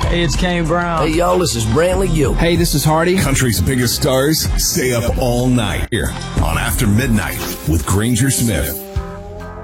Hey, it's Kane Brown. Hey, y'all, this is Brantley Gilbert. Hey, this is Hardy. Country's biggest stars stay up all night here on After Midnight with Granger Smith.